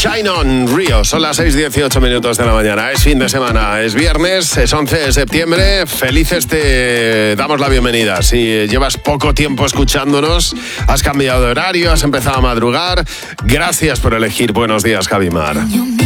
Shine On, Rio. Son las 6:18 de la mañana. Es fin de semana, es viernes, es 11 de septiembre. Felices te damos la bienvenida. Si llevas poco tiempo escuchándonos, has cambiado de horario, has empezado a madrugar. Gracias por elegir Buenos Días, Javimar.